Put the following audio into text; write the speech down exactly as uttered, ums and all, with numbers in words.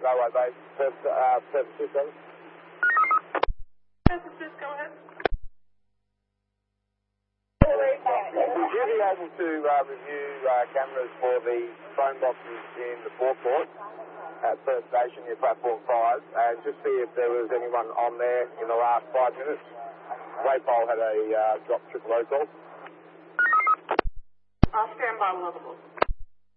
Railway base, Perth, uh, Perth system. Go ahead. Would you be able to uh, review uh, cameras for the phone boxes in the forecourt at Perth Station, near platform five, and just see if there was anyone on there in the last five minutes? Waypole had a uh, drop triple O call. I'll stand by, Lovable.